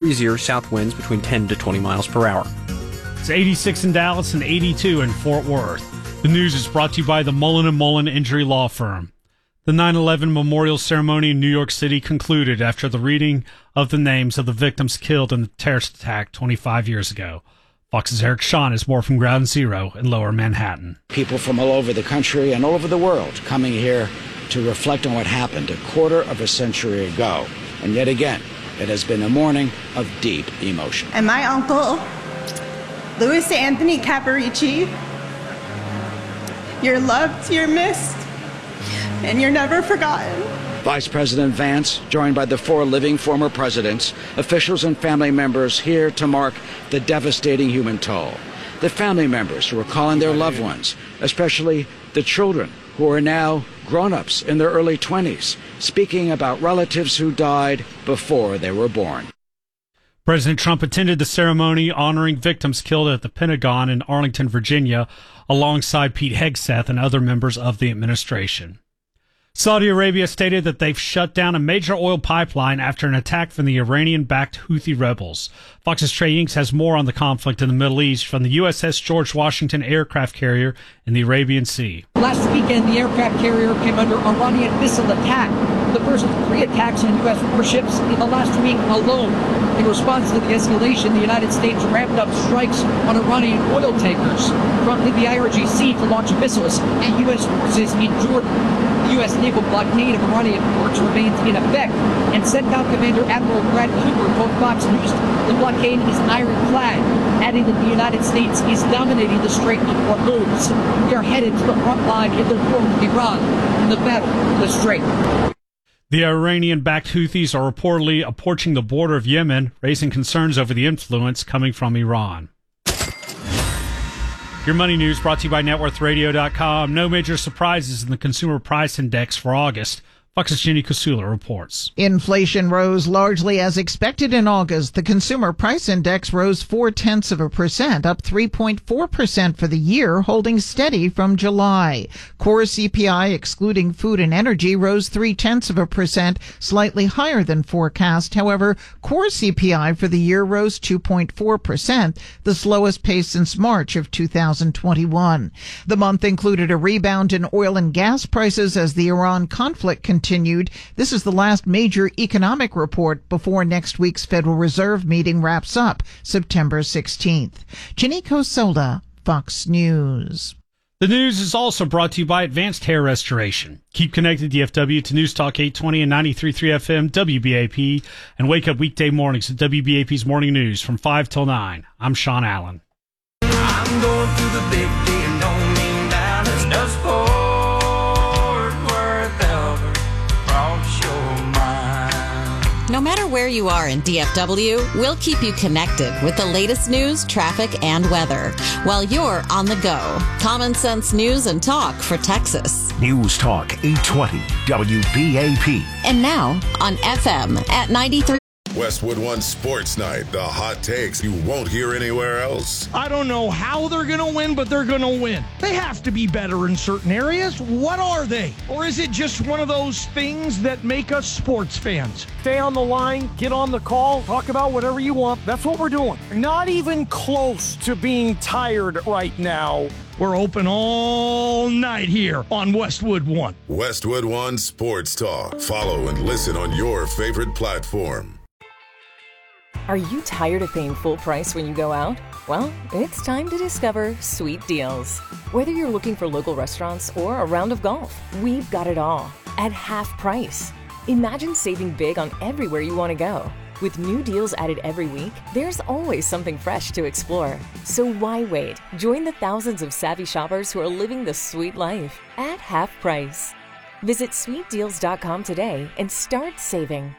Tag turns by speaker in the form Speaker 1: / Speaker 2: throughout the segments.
Speaker 1: breezier south winds between 10 to 20 miles per hour.
Speaker 2: It's 86 in Dallas and 82 in Fort Worth. The news is brought to you by the Mullen & Mullen Injury Law Firm. The 9/11 memorial ceremony in New York City concluded after the reading of the names of the victims killed in the terrorist attack 25 years ago. Fox's Eric Shawn has more from Ground Zero in Lower Manhattan.
Speaker 3: People from all over the country and all over the world coming here to reflect on what happened a quarter of a century ago. And yet again, it has been a morning of deep emotion.
Speaker 4: And my uncle, Louis Anthony Caparici, you're loved, you're missed, and you're never forgotten.
Speaker 3: Vice President Vance, joined by the 4 living former presidents, officials and family members here to mark the devastating human toll. The family members who are calling their loved ones, especially the children who are now grown-ups in their early 20s, speaking about relatives who died before they were born.
Speaker 2: President Trump attended the ceremony honoring victims killed at the Pentagon in Arlington, Virginia, alongside Pete Hegseth and other members of the administration. Saudi Arabia stated that they've shut down a major oil pipeline after an attack from the Iranian-backed Houthi rebels. Fox's Trey Inks has more on the conflict in the Middle East from the USS George Washington aircraft carrier in the Arabian Sea.
Speaker 5: Last weekend, the aircraft carrier came under Iranian missile attack, the first of 3 attacks on U.S. warships in the last week alone. In response to the escalation, the United States ramped up strikes on Iranian oil tankers, prompting the IRGC to launch missiles at U.S. forces in Jordan. The U.S. naval blockade of Iranian ports remains in effect, and CENTCOM Commander Admiral Brad Cooper told Fox News the blockade is ironclad, adding that the United States is dominating the Strait of Hormuz. We are headed to the front line in the war with Iran in the battle of the Strait.
Speaker 2: The Iranian-backed Houthis are reportedly approaching the border of Yemen, raising concerns over the influence coming from Iran. Your money news brought to you by NetWorthRadio.com. No major surprises in the Consumer Price Index for August. Fox's Jenny Kusula reports.
Speaker 6: Inflation rose largely as expected in August. The Consumer Price Index rose 0.4%, up 3.4% for the year, holding steady from July. Core CPI, excluding food and energy, rose 0.3%, slightly higher than forecast. However, core CPI for the year rose 2.4%, the slowest pace since March of 2021. The month included a rebound in oil and gas prices as the Iran conflict continued. This is the last major economic report before next week's Federal Reserve meeting wraps up September 16th. Janiko Soda, Fox News.
Speaker 2: The news is also brought to you by Advanced Hair Restoration. Keep connected, DFW, to News Talk 820 and 93.3 FM, WBAP, and wake up weekday mornings at WBAP's Morning News from 5 till 9. I'm Sean Allen.
Speaker 7: I'm going through the big D and don't mean Dallas, just Fort Worth, Elbert, cross your mind.
Speaker 8: No matter where you are in DFW, we'll keep you connected with the latest news, traffic, and weather while you're on the go. Common sense news and talk for Texas.
Speaker 9: News Talk 820 WBAP.
Speaker 8: And now on FM at 93.
Speaker 10: Westwood One Sports Night, the hot takes you won't hear anywhere else.
Speaker 11: I don't know how they're going to win, but they're going to win. They have to be better in certain areas. What are they? Or is it just one of those things that make us sports fans? Stay on the line, get on the call, talk about whatever you want. That's what we're doing. Not even close to being tired right now. We're open all night here on Westwood One.
Speaker 10: Westwood One Sports Talk. Follow and listen on your favorite platform.
Speaker 12: Are you tired of paying full price when you go out? Well, it's time to discover Sweet Deals. Whether you're looking for local restaurants or a round of golf, we've got it all at half price. Imagine saving big on everywhere you want to go. With new deals added every week, there's always something fresh to explore. So why wait? Join the thousands of savvy shoppers who are living the sweet life at half price. Visit sweetdeals.com today and start saving.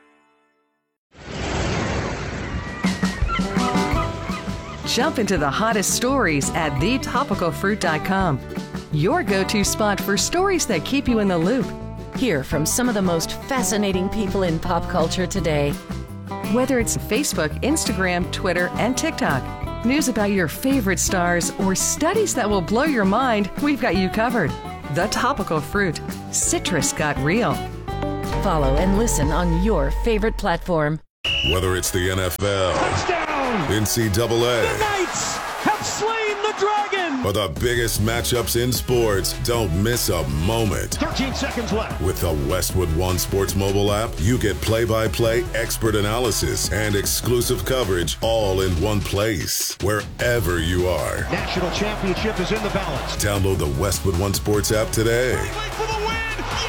Speaker 13: Jump into the hottest stories at thetopicalfruit.com. Your go-to spot for stories that keep you in the loop.
Speaker 14: Hear from some of the most fascinating people in pop culture today.
Speaker 13: Whether it's Facebook, Instagram, Twitter, and TikTok, news about your favorite stars, or studies that will blow your mind, we've got you covered. The Topical Fruit. Citrus got real.
Speaker 14: Follow and listen on your favorite platform.
Speaker 10: Whether it's the NFL,
Speaker 11: touchdown,
Speaker 10: NCAA,
Speaker 11: the Knights have slain the dragon,
Speaker 10: or the biggest matchups in sports, don't miss a moment.
Speaker 11: 13 seconds left.
Speaker 10: With the Westwood One Sports mobile app, you get play-by-play expert analysis and exclusive coverage all in one place, wherever you are.
Speaker 11: National championship is in the balance.
Speaker 10: Download the Westwood One Sports app today.
Speaker 11: For the win!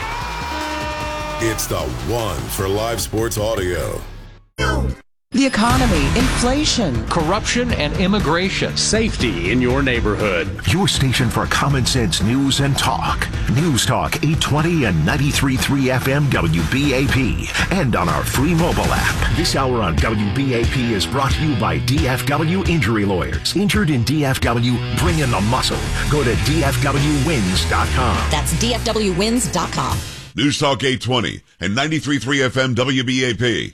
Speaker 10: It's the one for live sports audio.
Speaker 15: The economy, inflation,
Speaker 1: corruption and immigration, safety in your neighborhood.
Speaker 9: Your station for common sense news and talk. News Talk 820 and 93.3 FM WBAP. And on our free mobile app. This hour on WBAP is brought to you by DFW Injury Lawyers. Injured in DFW, bring in the muscle. Go to DFWWins.com.
Speaker 8: That's DFWWins.com.
Speaker 16: News Talk 820 and 93.3 FM WBAP.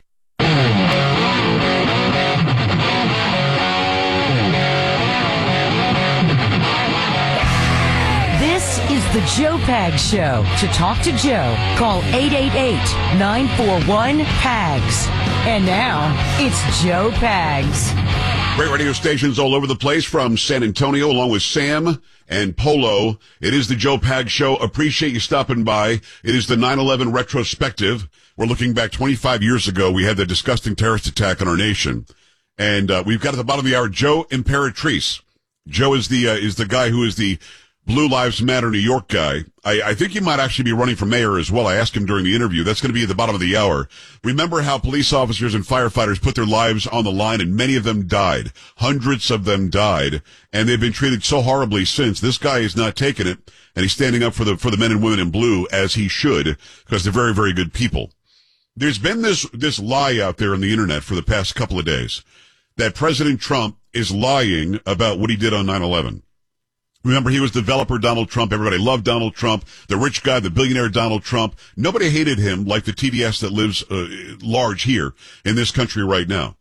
Speaker 17: This is the Joe Pags Show. To talk to Joe, call 888-941-PAGS. And now, it's Joe Pags.
Speaker 16: Great radio stations all over the place from San Antonio, along with Sam and Polo. It is the Joe Pags Show. Appreciate you stopping by. It is the 9/11 retrospective. We're looking back 25 years ago. We had the disgusting terrorist attack on our nation. And we've got at the bottom of the hour, Joe Imperatrice. Joe is the guy who is the Blue Lives Matter New York guy. I think he might actually be running for mayor as well. I asked him during the interview. That's going to be at the bottom of the hour. Remember how police officers and firefighters put their lives on the line, and many of them died. Hundreds of them died, and they've been treated so horribly since. This guy is not taking it, and he's standing up for the men and women in blue, as he should, because they're very, very good people. There's been this lie out there on the internet for the past couple of days that President Trump is lying about what he did on 9/11. Remember, he was developer Donald Trump. Everybody loved Donald Trump, the rich guy, the billionaire Donald Trump. Nobody hated him like the TDS that lives large here in this country right now.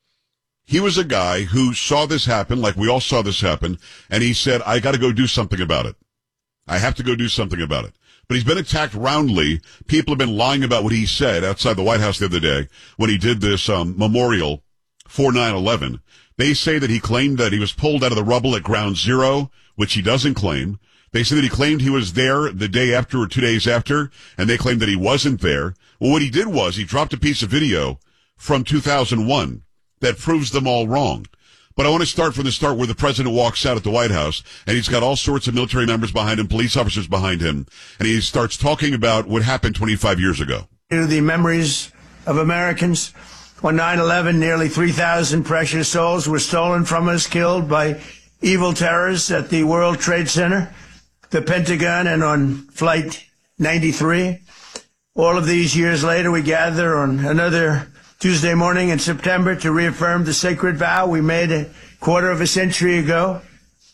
Speaker 16: He was a guy who saw this happen, like we all saw this happen, and he said, I got to go do something about it. I have to go do something about it. But he's been attacked roundly. People have been lying about what he said outside the White House the other day when he did this memorial for 9/11. They say that he claimed that he was pulled out of the rubble at Ground Zero, which he doesn't claim. They say that he claimed he was there the day after or 2 days after, and they claimed that he wasn't there. Well, what he did was he dropped a piece of video from 2001 that proves them all wrong. But I want to start from the start where the president walks out at the White House, and he's got all sorts of military members behind him, police officers behind him, and he starts talking about what happened 25 years ago.
Speaker 18: The memories of Americans. On 9/11, nearly 3,000 precious souls were stolen from us, killed by evil terrorists at the World Trade Center, the Pentagon, and on Flight 93. All of these years later, we gather on another Tuesday morning in September to reaffirm the sacred vow we made a quarter of a century ago.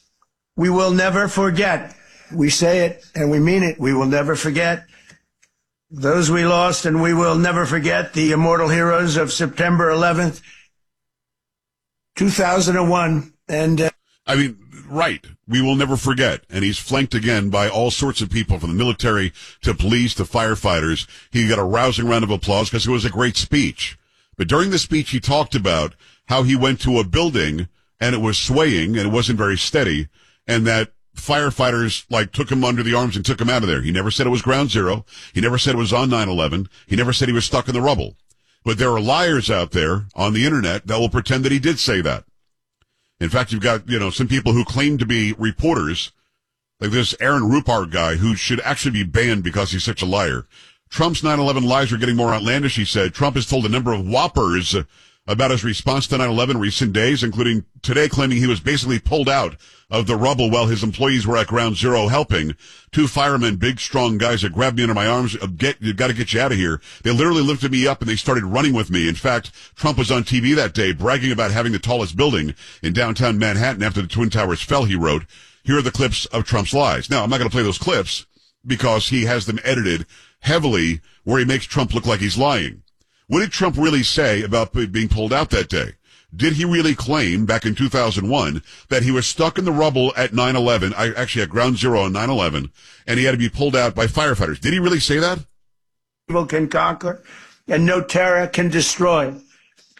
Speaker 18: We will never forget. We say it and we mean it. We will never forget those we lost, and we will never forget the immortal heroes of September 11th, 2001. And
Speaker 16: right. We will never forget. And he's flanked again by all sorts of people, from the military to police to firefighters. He got a rousing round of applause because it was a great speech. But during the speech, he talked about how he went to a building and it was swaying and it wasn't very steady, and that firefighters took him under the arms and took him out of there. He never said it was Ground Zero. He never said it was on 9/11. He never said he was stuck in the rubble. But there are liars out there on the internet that will pretend that he did say that. In fact, you've got, some people who claim to be reporters, like this Aaron Rupar guy, who should actually be banned because he's such a liar. Trump's 9/11 lies are getting more outlandish, he said. Trump has told a number of whoppers about his response to 9/11 in recent days, including today claiming he was basically pulled out of the rubble while his employees were at Ground Zero helping. Two firemen, big, strong guys that grabbed me under my arms, you got to get you out of here. They literally lifted me up and they started running with me. In fact, Trump was on TV that day bragging about having the tallest building in downtown Manhattan after the Twin Towers fell, he wrote. Here are the clips of Trump's lies. Now, I'm not going to play those clips because he has them edited heavily where he makes Trump look like he's lying. What did Trump really say about being pulled out that day? Did he really claim back in 2001 that he was stuck in the rubble at 9/11, actually at Ground Zero on 9/11, and he had to be pulled out by firefighters? Did he really say that?
Speaker 18: Evil can conquer and no terror can destroy.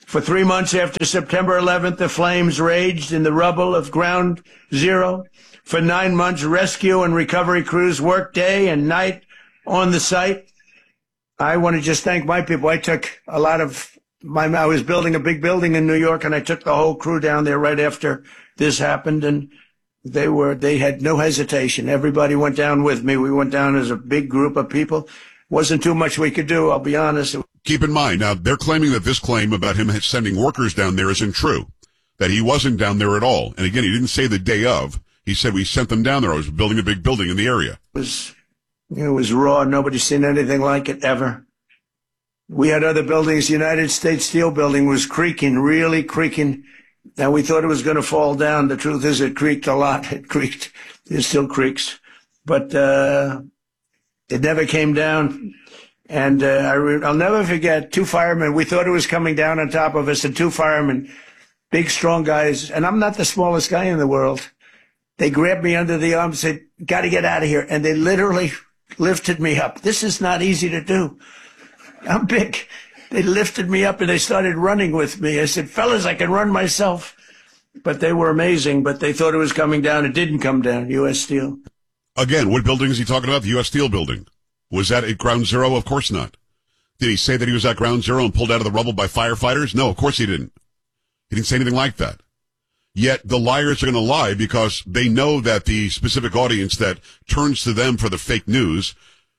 Speaker 18: For 3 months after September 11th, the flames raged in the rubble of Ground Zero. For 9 months, rescue and recovery crews worked day and night on the site. I want to just thank my people. I took a lot of I was building a big building in New York, and I took the whole crew down there right after this happened, and they had no hesitation. Everybody went down with me. We went down as a big group of people. Wasn't too much we could do, I'll be honest.
Speaker 16: Keep in mind, now, they're claiming that this claim about him sending workers down there isn't true, that he wasn't down there at all. And again, he didn't say the day of. He said, we sent them down there. I was building a big building in the area.
Speaker 18: It was raw. Nobody's seen anything like it ever. We had other buildings. The United States Steel building was creaking, really creaking, and we thought it was going to fall down. The truth is it creaked a lot. It creaked. It still creaks. But it never came down. And I'll never forget 2 firemen. We thought it was coming down on top of us, and 2 firemen, big, strong guys. And I'm not the smallest guy in the world. They grabbed me under the arm and said, got to get out of here. And they literally lifted me up. This is not easy to do. I'm big. They lifted me up and they started running with me. I said, fellas, I can run myself. But they were amazing, but they thought it was coming down. It didn't come down, U.S. Steel.
Speaker 16: Again, what building is he talking about? The U.S. Steel building. Was that at Ground Zero? Of course not. Did he say that he was at Ground Zero and pulled out of the rubble by firefighters? No, of course he didn't. He didn't say anything like that. Yet the liars are going to lie because they know that the specific audience that turns to them for the fake news,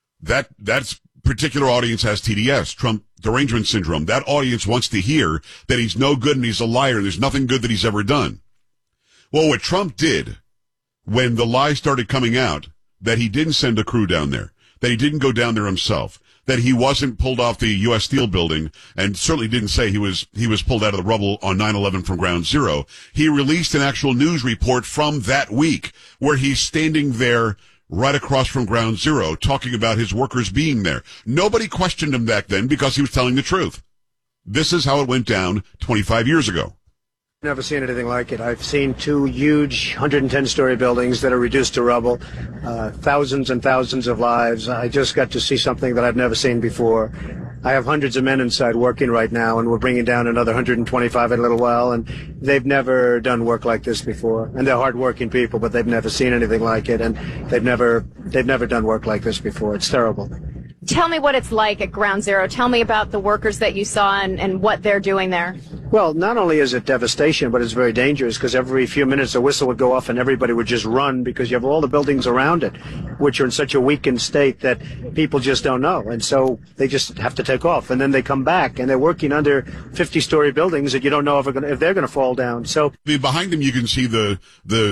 Speaker 16: that's particular audience has TDS, Trump derangement syndrome. That audience wants to hear that he's no good and he's a liar and there's nothing good that he's ever done. Well, what Trump did when the lies started coming out, that he didn't send a crew down there, that he didn't go down there himself, that he wasn't pulled off the U.S. Steel building, and certainly didn't say he was pulled out of the rubble on 9/11 from Ground Zero. He released an actual news report from that week where he's standing there right across from Ground Zero talking about his workers being there. Nobody questioned him back then because he was telling the truth. This is how it went down 25 years ago.
Speaker 19: Never seen anything like it. I've seen 2 huge 110-story buildings that are reduced to rubble, thousands and thousands of lives. I just got to see something that I've never seen before. I have hundreds of men inside working right now, and we're bringing down another 125 in a little while, and they've never done work like this before. And they're hardworking people, but they've never seen anything like it, and they've never done work like this before. It's terrible.
Speaker 20: Tell me what it's like at Ground Zero. Tell me about the workers that you saw and what they're doing there.
Speaker 19: Well, not only is it devastation, but it's very dangerous because every few minutes a whistle would go off and everybody would just run because you have all the buildings around it, which are in such a weakened state that people just don't know. And so they just have to take off. And then they come back and they're working under 50-story buildings that you don't know if they're going to fall down. So
Speaker 16: behind them, you can see the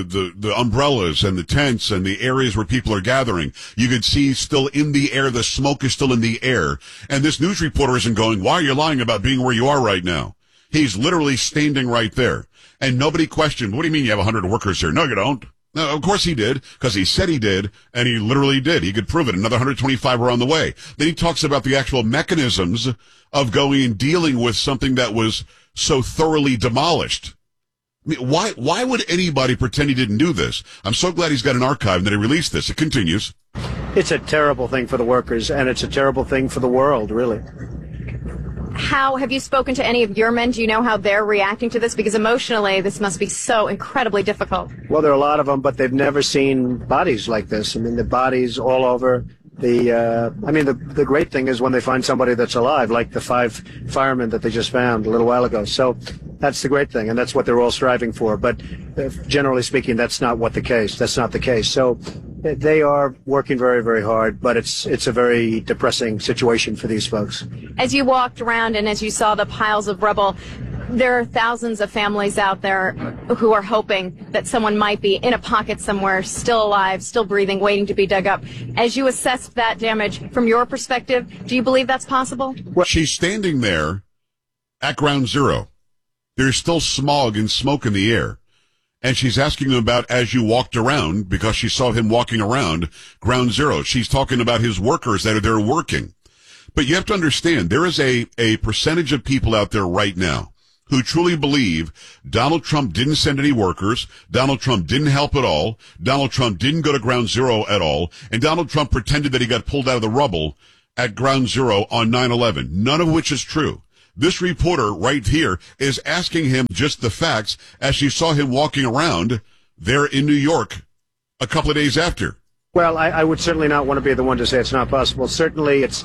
Speaker 16: umbrellas and the tents and the areas where people are gathering. You can see still in the air, the smoke is still in the air. And this news reporter isn't going, why are you lying about being where you are right now? He's literally standing right there. And nobody questioned, what do you mean you have 100 workers here? No, you don't. No, of course he did, because he said he did, and he literally did. He could prove it. Another 125 were on the way. Then he talks about the actual mechanisms of going and dealing with something that was so thoroughly demolished. I mean, why would anybody pretend he didn't do this? I'm so glad he's got an archive and that he released this. It continues.
Speaker 19: It's a terrible thing for the workers, and it's a terrible thing for the world, really.
Speaker 20: How have you spoken to any of your men? Do you know how they're reacting to this? Because emotionally, this must be so incredibly difficult.
Speaker 19: Well, there are a lot of them, but they've never seen bodies like this. I mean, the bodies all over. The great thing is when they find somebody that's alive, like the 5 firemen that they just found a little while ago. So that's the great thing, and that's what they're all striving for. But generally speaking, that's not the case. So they are working very, very hard, but it's a very depressing situation for these folks.
Speaker 20: As you walked around and as you saw the piles of rubble, there are thousands of families out there who are hoping that someone might be in a pocket somewhere, still alive, still breathing, waiting to be dug up. As you assess that damage from your perspective, do you believe that's possible?
Speaker 16: Well, she's standing there at Ground Zero. There's still smog and smoke in the air. And she's asking him about as you walked around, because she saw him walking around Ground Zero. She's talking about his workers that are there working. But you have to understand, there is a percentage of people out there right now who truly believe Donald Trump didn't send any workers, Donald Trump didn't help at all, Donald Trump didn't go to Ground Zero at all, and Donald Trump pretended that he got pulled out of the rubble at Ground Zero on 9/11, none of which is true. This reporter right here is asking him just the facts as she saw him walking around there in New York a couple of days after.
Speaker 19: Well, I would certainly not want to be the one to say it's not possible. Certainly it's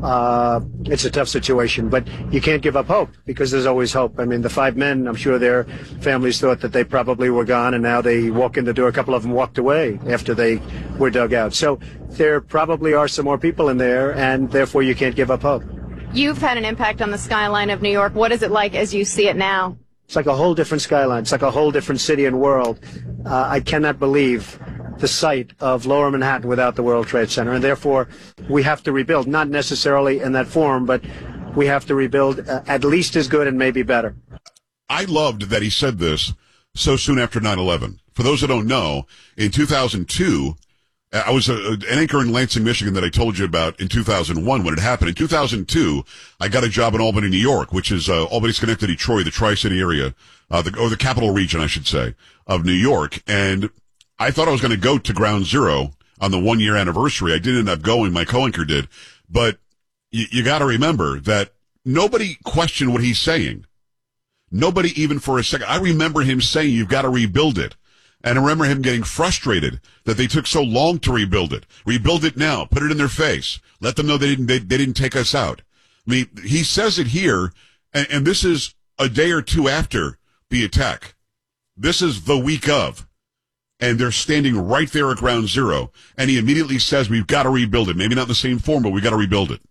Speaker 19: a tough situation, but you can't give up hope because there's always hope. I mean, the 5 men, I'm sure their families thought that they probably were gone, and now they walk in the door. A couple of them walked away after they were dug out. So there probably are some more people in there, and therefore you can't give up hope.
Speaker 20: You've had an impact on the skyline of New York. What is it like as you see it now?
Speaker 19: It's like a whole different skyline. It's like a whole different city and world. I cannot believe the site of Lower Manhattan without the World Trade Center, and therefore we have to rebuild, not necessarily in that form, but we have to rebuild at least as good and maybe better.
Speaker 16: I loved that he said this so soon after 9/11. For those who don't know, in 2002, I was an anchor in Lansing, Michigan that I told you about in 2001 when it happened. In 2002, I got a job in Albany, New York, which is Albany, Schenectady, Troy, the Tri-City area, or the capital region, I should say, of New York. And I thought I was going to go to Ground Zero on the 1-year anniversary. I didn't end up going. My co-anchor did. But you got to remember that nobody questioned what he's saying. Nobody even for a second. I remember him saying, you've got to rebuild it. And I remember him getting frustrated that they took so long to rebuild it. Rebuild it now. Put it in their face. Let them know they didn't take us out. I mean, he says it here, and this is a day or two after the attack. This is the week of. And they're standing right there at Ground Zero. And he immediately says, we've got to rebuild it. Maybe not in the same form, but we've got to rebuild it.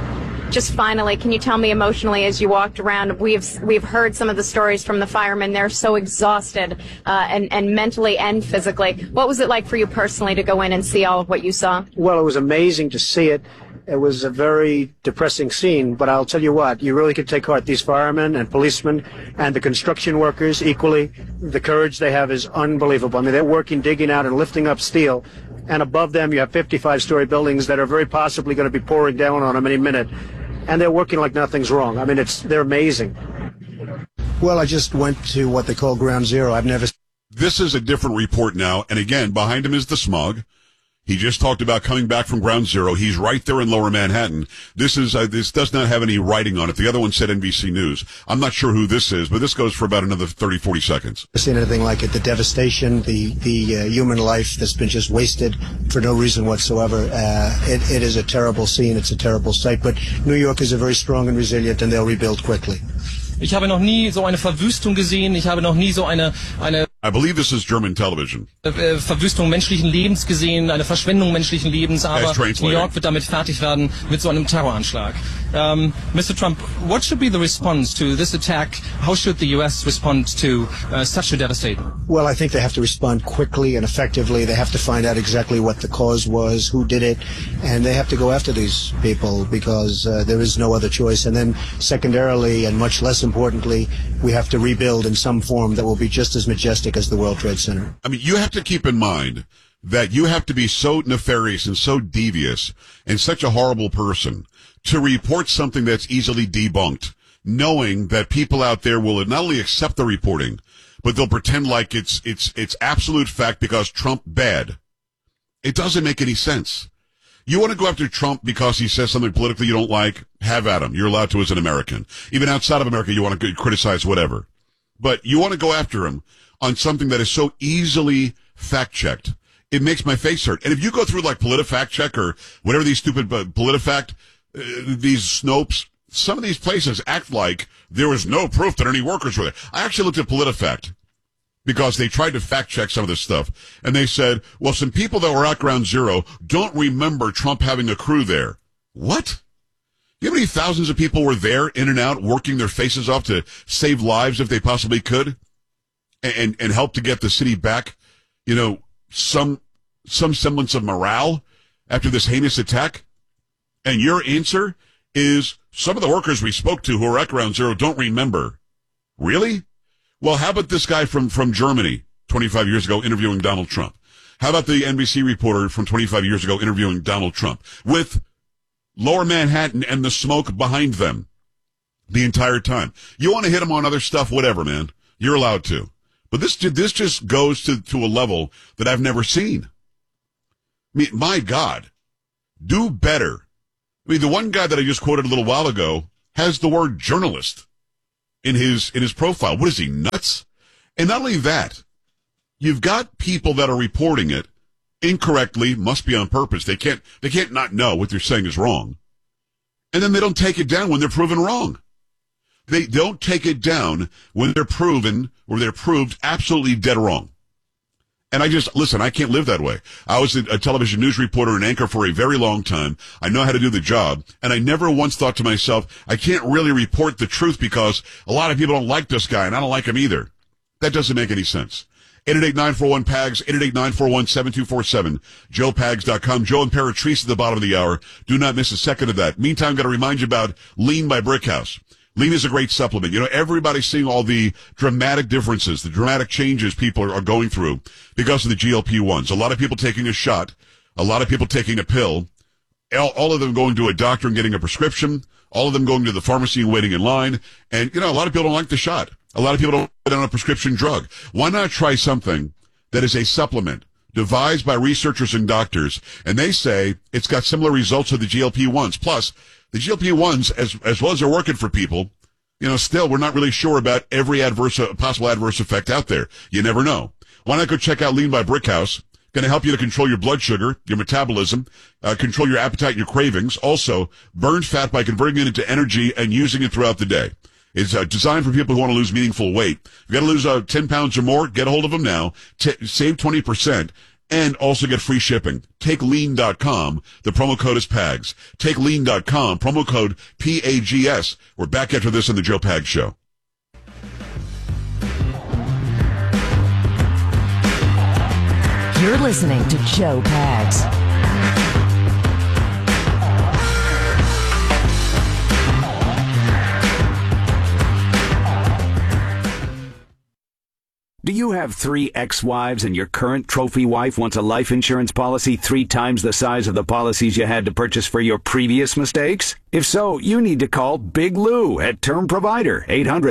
Speaker 20: Just finally, can you tell me emotionally as you walked around, we've heard some of the stories from the firemen. They're so exhausted and mentally and physically. What was it like for you personally to go in and see all of what you saw?
Speaker 19: Well, it was amazing to see it. It was a very depressing scene, but I'll tell you what, you really could take heart. These firemen and policemen and the construction workers equally, the courage they have is unbelievable. I mean, they're working, digging out and lifting up steel, and above them you have 55-story buildings that are very possibly going to be pouring down on them any minute, and they're working like nothing's wrong. I mean, they're amazing. Well, I just went to what they call Ground Zero.
Speaker 16: This is a different report now, and again, behind him is the smog. He just talked about coming back from Ground Zero. He's right there in Lower Manhattan. This does not have any writing on it. The other one said NBC News. I'm not sure who this is, but this goes for about another 30, 40 seconds.
Speaker 19: I've seen anything like it. The devastation, the human life that's been just wasted for no reason whatsoever. It is a terrible scene. It's a terrible sight. But New York is a very strong and resilient, and they'll rebuild quickly.
Speaker 21: Ich habe noch nie so eine Verwüstung gesehen. Ich habe noch nie so eine
Speaker 16: I believe this is German television.
Speaker 21: Verwüstung menschlichen Lebens gesehen, eine Verschwendung menschlichen Lebens, aber New York wird damit fertig werden mit so einem Terroranschlag. Mr. Trump, what should be the response to this attack? How should the U.S. respond to such a devastating?
Speaker 19: Well, I think they have to respond quickly and effectively. They have to find out exactly what the cause was, who did it, and they have to go after these people because there is no other choice. And then secondarily, and much less importantly, we have to rebuild in some form that will be just as majestic as the World Trade Center.
Speaker 16: I mean, you have to keep in mind that you have to be so nefarious and so devious and such a horrible person to report something that's easily debunked, knowing that people out there will not only accept the reporting, but they'll pretend like it's absolute fact because Trump bad. It doesn't make any sense. You want to go after Trump because he says something politically you don't like? Have at him. You're allowed to as an American. Even outside of America, you want to criticize whatever. But you want to go after him on something that is so easily fact-checked. It makes my face hurt. And if you go through like PolitiFact or whatever these stupid PolitiFact, these Snopes, some of these places act like there was no proof that any workers were there. I actually looked at PolitiFact because they tried to fact-check some of this stuff. And they said, well, some people that were at Ground Zero don't remember Trump having a crew there. What? You know how many thousands of people were there in and out working their faces off to save lives if they possibly could? And help to get the city back, you know, some semblance of morale after this heinous attack? And your answer is some of the workers we spoke to who are at Ground Zero don't remember. Really? Well, how about this guy from Germany 25 years ago interviewing Donald Trump? How about the NBC reporter from 25 years ago interviewing Donald Trump with Lower Manhattan and the smoke behind them the entire time? You want to hit them on other stuff, whatever, man. You're allowed to. But this just goes to a level that I've never seen. I mean, my God, do better. I mean, the one guy that I just quoted a little while ago, has the word journalist in his profile. What is he, nuts? And not only that, you've got people that are reporting it incorrectly, must be on purpose. They can't not know what they're saying is wrong. And then they don't take it down when they're proven wrong. They don't take it down when they're proven or they're proved absolutely dead wrong. And I can't live that way. I was a television news reporter and anchor for a very long time. I know how to do the job. And I never once thought to myself, I can't really report the truth because a lot of people don't like this guy and I don't like him either. That doesn't make any sense. 888-941-PAGS, 888-941-7247, joepags.com. Joe and Paratrice at the bottom of the hour. Do not miss a second of that. Meantime, got to remind you about Lean by Brickhouse. Lean is a great supplement. You know, everybody's seeing all the dramatic differences, the dramatic changes people are going through because of the GLP-1s. A lot of people taking a shot, a lot of people taking a pill, all of them going to a doctor and getting a prescription, all of them going to the pharmacy and waiting in line. And, you know, a lot of people don't like the shot. A lot of people don't put on a prescription drug. Why not try something that is a supplement devised by researchers and doctors, and they say it's got similar results to the GLP-1s. Plus, the GLP-1s, as well as they're working for people, you know, still, we're not really sure about every possible adverse effect out there. You never know. Why not go check out Lean by Brickhouse? Going to help you to control your blood sugar, your metabolism, control your appetite and your cravings. Also, burn fat by converting it into energy and using it throughout the day. It's designed for people who want to lose meaningful weight. If you got to lose 10 pounds or more, get a hold of them now. Save 20% and also get free shipping. Take lean.com. The promo code is PAGS. Take lean.com. Promo code PAGS. We're back after this on the Joe Pags Show.
Speaker 17: You're listening to Joe Pags.
Speaker 4: Do you have 3 ex-wives and your current trophy wife wants a life insurance policy 3 times the size of the policies you had to purchase for your previous mistakes? If so, you need to call Big Lou at Term Provider,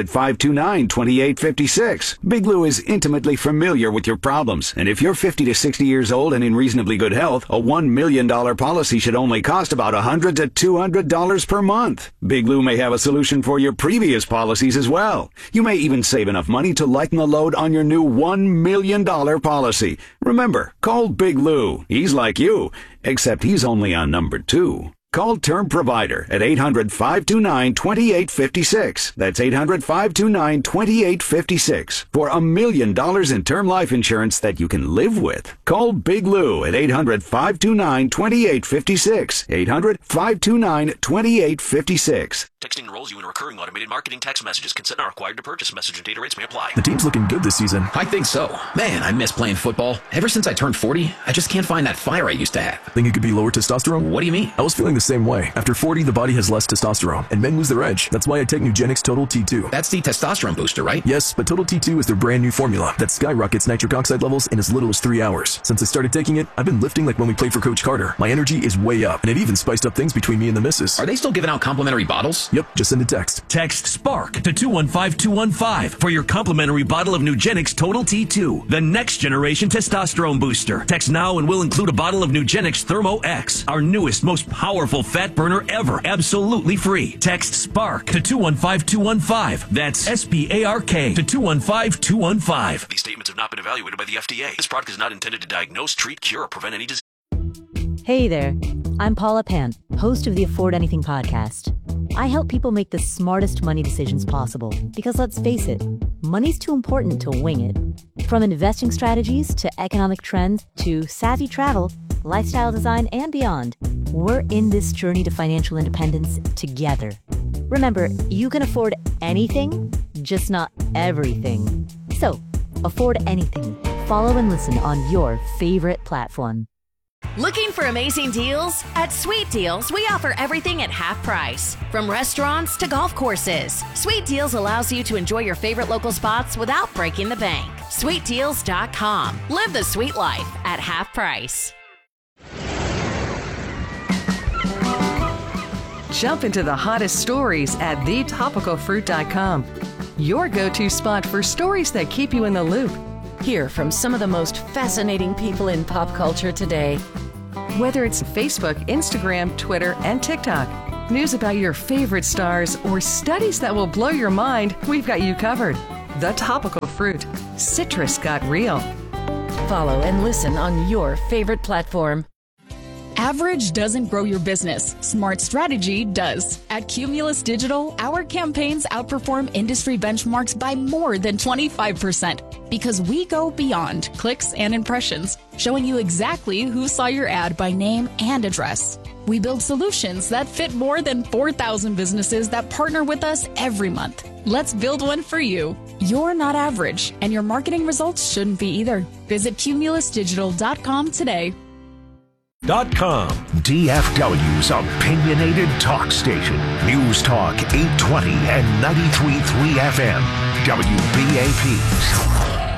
Speaker 4: 800-529-2856. Big Lou is intimately familiar with your problems, and if you're 50 to 60 years old and in reasonably good health, a $1 million policy should only cost about $100 to $200 per month. Big Lou may have a solution for your previous policies as well. You may even save enough money to lighten the load on your new $1 million policy. Remember, call Big Lou. He's like you, except he's only on number 2. Call Term Provider at 800-529-2856. That's 800-529-2856 for $1 million in term life insurance that you can live with. Call Big Lou at 800-529-2856. 800-529-2856.
Speaker 22: Texting enrolls you in recurring automated marketing text messages. Consent not required to purchase. Message and data rates may apply.
Speaker 23: The team's looking good this season.
Speaker 24: I think so. Man, I miss playing football. Ever since I turned 40, I just can't find that fire I used to have.
Speaker 23: Think it could be lower testosterone?
Speaker 24: What do you mean?
Speaker 23: I was feeling the same way. After 40, the body has less testosterone, and men lose their edge. That's why I take Nugenix Total T2.
Speaker 24: That's the testosterone booster, right?
Speaker 23: Yes, but Total T2 is their brand new formula that skyrockets nitric oxide levels in as little as 3 hours. Since I started taking it, I've been lifting like when we played for Coach Carter. My energy is way up, and it even spiced up things between me and the missus.
Speaker 24: Are they still giving out complimentary bottles?
Speaker 23: Yep, just send a text.
Speaker 25: Text SPARK to 215-215 for your complimentary bottle of Nugenix Total T2, the next generation testosterone booster. Text now and we'll include a bottle of Nugenix Thermo X, our newest, most powerful fat burner ever, absolutely free. Text SPARK to 215-215. That's SPARK to 215-215.
Speaker 22: These statements have not been evaluated by the FDA. This product is not intended to diagnose, treat, cure, or prevent any disease.
Speaker 26: Hey there, I'm Paula Pant, host of the Afford Anything podcast. I help people make the smartest money decisions possible because, let's face it, money's too important to wing it. From investing strategies to economic trends to savvy travel, lifestyle design, and beyond, we're in this journey to financial independence together. Remember, you can afford anything, just not everything. So, afford anything. Follow and listen on your favorite platform.
Speaker 14: Looking for amazing deals? At Sweet Deals, we offer everything at half price. From restaurants to golf courses, Sweet Deals allows you to enjoy your favorite local spots without breaking the bank. SweetDeals.com. Live the sweet life at half price.
Speaker 13: Jump into the hottest stories at thetopicalfruit.com. Your go-to spot for stories that keep you in the loop.
Speaker 14: Hear from some of the most fascinating people in pop culture today.
Speaker 13: Whether it's Facebook, Instagram, Twitter, and TikTok, News about your favorite stars or studies that will blow your mind, we've got you covered. The Topical Fruit. Citrus got real.
Speaker 2: Follow and listen on your favorite platform.
Speaker 3: Average doesn't grow your business. Smart strategy does. At Cumulus Digital, our campaigns outperform industry benchmarks by more than 25% because we go beyond clicks and impressions, showing you exactly who saw your ad by name and address. We build solutions that fit more than 4,000 businesses that partner with us every month. Let's build one for you. You're not average, and your marketing results shouldn't be either. Visit cumulusdigital.com today.
Speaker 9: DFW's opinionated talk station. News Talk 820 and 93.3 FM. WBAP.